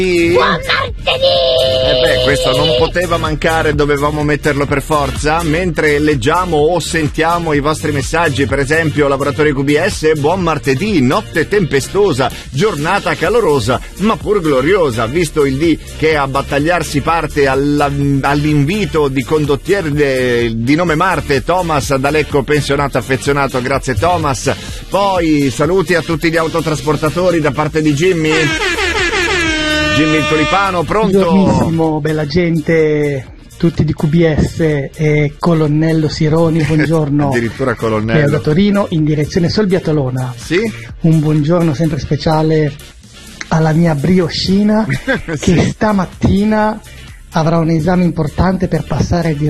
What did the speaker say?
Buon martedì! Questo non poteva mancare, dovevamo metterlo per forza. Mentre leggiamo o sentiamo i vostri messaggi, per esempio, lavoratori QBS, buon martedì, notte tempestosa, giornata calorosa, ma pur gloriosa, visto il dì che a battagliarsi parte all'invito di condottiere di nome Marte, Thomas da Lecco, pensionato affezionato, grazie Thomas. Poi saluti a tutti gli autotrasportatori da parte di Jimmy il Tulipano, pronto? Buongiornissimo, bella gente, tutti di QBS e Colonnello Sironi, buongiorno. Addirittura Colonnello. Da Torino in direzione Solbiatolona. Sì? Un buongiorno sempre speciale alla mia brioscina sì. Che stamattina avrà un esame importante per passare di